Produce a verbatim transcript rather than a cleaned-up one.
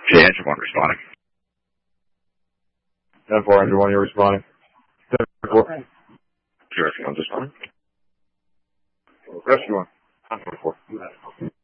Yeah, engine one responding. ten four, engine one, you're responding. ten four. Rescue one responding. Rescue one. ten four.